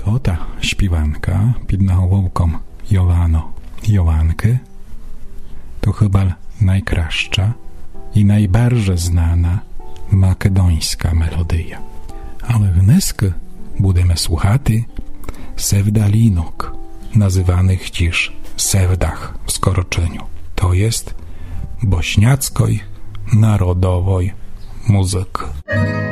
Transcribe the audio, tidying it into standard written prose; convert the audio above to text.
Ota śpiewanka pід nahołowką Jolankę to chyba najkraszcza i najbardziej znana makedońska melodia. Ale wneskę budemy słuchati sewdalinok, nazywanych dziś sewdach w skoroczeniu. To jest bośniackiej narodowej muzyki.